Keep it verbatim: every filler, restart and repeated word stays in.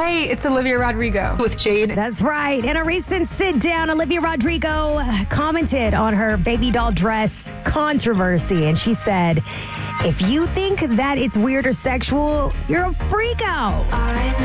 Hey, it's Olivia Rodrigo with Jade. That's right. In a recent sit down, Olivia Rodrigo commented on her baby doll dress controversy, and she said, "If you think that it's weird or sexual, you're a freako." I know.